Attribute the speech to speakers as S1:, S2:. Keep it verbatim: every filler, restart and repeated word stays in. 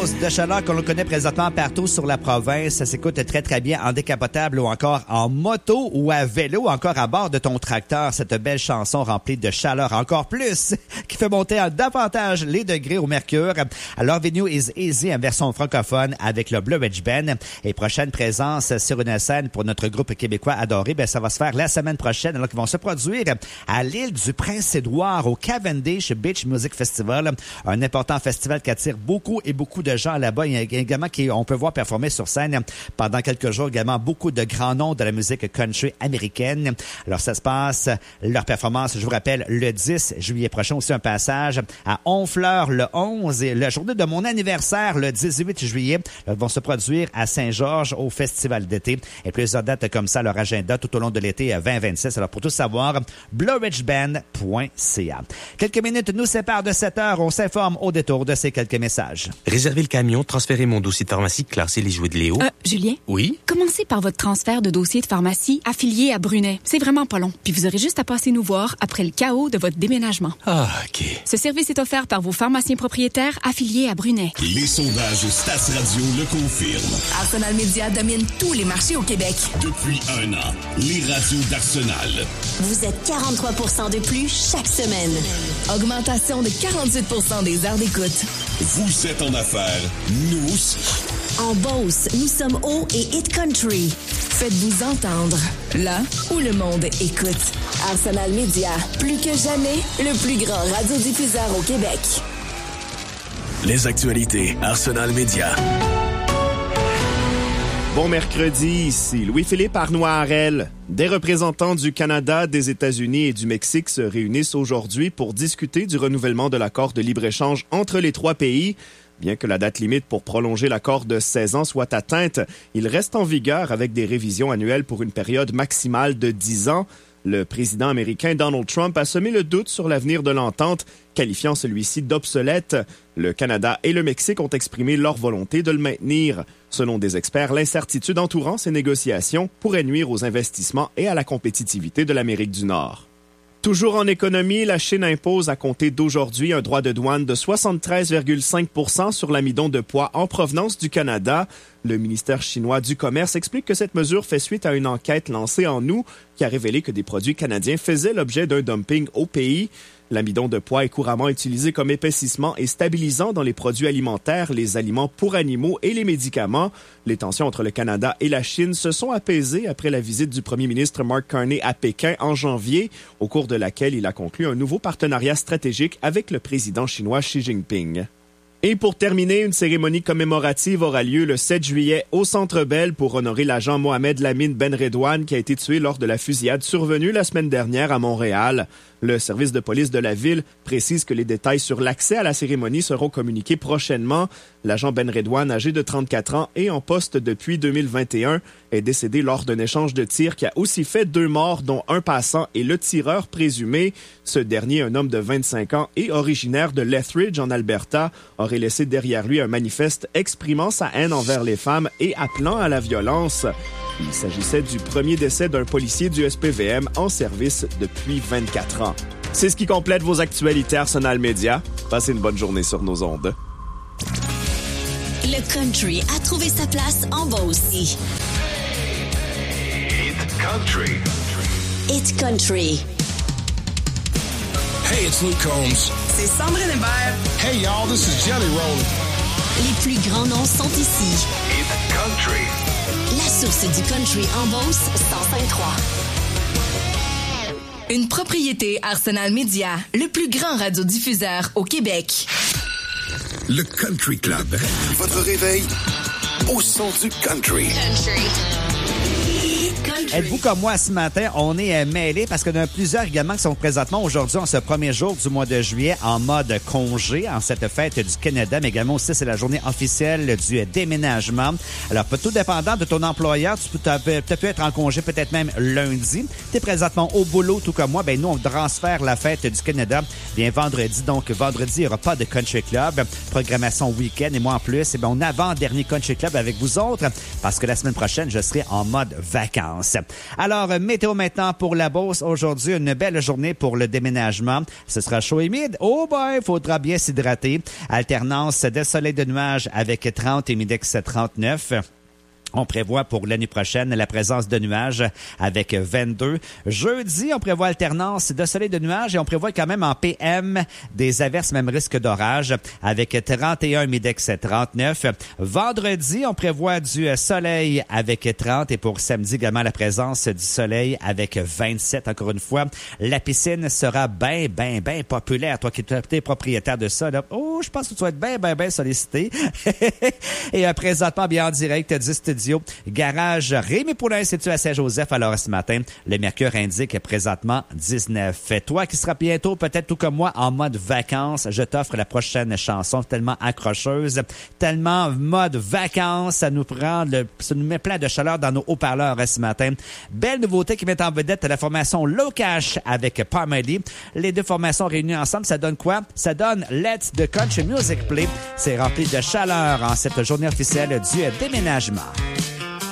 S1: dose de chaleur que l'on connaît présentement partout sur la province. Ça s'écoute très, très bien en décapotable ou encore en moto ou à vélo ou encore à bord de ton tracteur. Cette belle chanson remplie de chaleur encore plus qui fait monter davantage les degrés au mercure. Alors, Venue is Easy en version francophone avec le Blue Ridge Band. Et prochaine présence sur une scène pour notre groupe québécois adoré, ben ça va se faire la semaine prochaine alors qu'ils vont se produire à l'île du Prince-Édouard au Cavendish Beach Music Festival. Un important festival qui attire beaucoup et beaucoup de gens là-bas. Il y a également qui on peut voir performer sur scène pendant quelques jours également beaucoup de grands noms de la musique country américaine. Alors ça se passe, leur performance, je vous rappelle, le dix juillet prochain, aussi un passage à Honfleur le onze et la journée de mon anniversaire le dix-huit juillet ils vont se produire à Saint-Georges au festival d'été et plusieurs dates comme ça leur agenda tout au long de l'été vingt vingt-six. Alors pour tout savoir, blue ridge band point c a. Quelques minutes nous séparent de sept heures. On s'informe au détour de ces quelques messages.
S2: Réservez le camion, transférez mon dossier de pharmacie, classer les jouets de Léo.
S3: Euh, Julien?
S2: Oui?
S3: Commencez par votre transfert de dossier de pharmacie affilié à Brunet. C'est vraiment pas long. Puis vous aurez juste à passer nous voir après le chaos de votre déménagement.
S2: Ah, OK.
S3: Ce service est offert par vos pharmaciens propriétaires affiliés à Brunet.
S4: Les sondages Stats Radio le confirment.
S5: Arsenal Media domine tous les marchés au Québec.
S4: Depuis un an, les radios d'Arsenal.
S6: Vous êtes quarante-trois pour cent de plus chaque semaine.
S5: Augmentation de quarante-huit pour cent des heures d'écoute.
S4: Vous êtes en affaires, nous aussi.
S6: En Beauce, nous sommes haut et hit country.
S5: Faites-vous entendre, là où le monde écoute.
S6: Arsenal Media, plus que jamais, le plus grand radiodiffuseur au Québec.
S4: Les actualités Arsenal Media.
S7: Bon mercredi, ici Louis-Philippe Arnois-Harel. Des représentants du Canada, des États-Unis et du Mexique se réunissent aujourd'hui pour discuter du renouvellement de l'accord de libre-échange entre les trois pays. Bien que la date limite pour prolonger l'accord de seize ans soit atteinte, il reste en vigueur avec des révisions annuelles pour une période maximale de dix ans. Le président américain Donald Trump a semé le doute sur l'avenir de l'entente, qualifiant celui-ci d'obsolète. Le Canada et le Mexique ont exprimé leur volonté de le maintenir. Selon des experts, l'incertitude entourant ces négociations pourrait nuire aux investissements et à la compétitivité de l'Amérique du Nord. Toujours en économie, la Chine impose à compter d'aujourd'hui un droit de douane de soixante-treize virgule cinq pour cent sur l'amidon de poids en provenance du Canada. Le ministère chinois du Commerce explique que cette mesure fait suite à une enquête lancée en août qui a révélé que des produits canadiens faisaient l'objet d'un dumping au pays. L'amidon de pois est couramment utilisé comme épaississement et stabilisant dans les produits alimentaires, les aliments pour animaux et les médicaments. Les tensions entre le Canada et la Chine se sont apaisées après la visite du premier ministre Mark Carney à Pékin en janvier, au cours de laquelle il a conclu un nouveau partenariat stratégique avec le président chinois Xi Jinping. Et pour terminer, une cérémonie commémorative aura lieu le sept juillet au Centre Bell pour honorer l'agent Mohamed Lamine Benredouane qui a été tué lors de la fusillade survenue la semaine dernière à Montréal. Le service de police de la ville précise que les détails sur l'accès à la cérémonie seront communiqués prochainement. L'agent Benredouane, âgé de trente-quatre ans et en poste depuis deux mille vingt et un, est décédé lors d'un échange de tirs qui a aussi fait deux morts, dont un passant et le tireur présumé. Ce dernier, un homme de vingt-cinq ans et originaire de Lethbridge en Alberta, aurait laissé derrière lui un manifeste exprimant sa haine envers les femmes et appelant à la violence. Il s'agissait du premier décès d'un policier du S P V M en service depuis vingt-quatre ans. C'est ce qui complète vos actualités Arsenal Media. Passez une bonne journée sur nos ondes.
S6: Le country a trouvé sa place en Beauce.
S4: Hit Country.
S6: Hit Country.
S8: Hey, it's Luke Combs.
S5: C'est Sandrine Hébert.
S8: Hey, y'all, this is Jelly Roll.
S6: Les plus grands noms sont ici.
S4: Hit Country.
S6: La source du country en Beauce, cent cinq virgule trois.
S5: Une propriété Arsenal Media, le plus grand radiodiffuseur au Québec.
S8: Le Country Club.
S4: Votre réveil au son du country.
S6: Country.
S1: Êtes-vous comme moi ce matin? On est euh, mêlés parce qu'il y en a plusieurs également qui sont présentement aujourd'hui en ce premier jour du mois de juillet en mode congé en cette fête du Canada, mais également aussi c'est la journée officielle du déménagement. Alors, tout dépendant de ton employeur, tu peux, tu peux être en congé peut-être même lundi. Tu es présentement au boulot tout comme moi. Ben nous, on transfère la fête du Canada bien vendredi. Donc, vendredi, il n'y aura pas de Country Club. Programmation week-end et moi en plus, eh bien, on avant-dernier Country Club avec vous autres parce que la semaine prochaine, je serai en mode vacances. vacances. Alors, météo maintenant pour la Beauce. Aujourd'hui, une belle journée pour le déménagement. Ce sera chaud et humide. Oh ben, il faudra bien s'hydrater. Alternance de soleil de nuages avec trente et Midex trente-neuf. On prévoit pour l'année prochaine la présence de nuages avec vingt-deux. Jeudi, on prévoit alternance de soleil de nuages et on prévoit quand même en P M des averses, même risque d'orage avec trente et un Midex trente-neuf. Vendredi, on prévoit du soleil avec trente et pour samedi également la présence du soleil avec vingt-sept. Encore une fois, la piscine sera bien, bien, bien populaire. Toi qui es propriétaire de ça, là, oh, je pense que tu vas être bien, bien, bien sollicité. Et euh, présentement, bien en direct du studio Garage Rémi Poulain, situé à Saint-Joseph. Alors ce matin, le mercure indique présentement dix-neuf. Toi qui seras bientôt, peut-être tout comme moi, en mode vacances, je t'offre la prochaine chanson tellement accrocheuse, tellement mode vacances, ça nous prend, le, ça nous met plein de chaleur dans nos haut-parleurs ce matin. Belle nouveauté qui met en vedette la formation Low Cash avec Parmalee. Les deux formations réunies ensemble, ça donne quoi? Ça donne Let's the Country Music Play. C'est rempli de chaleur en cette journée officielle du déménagement.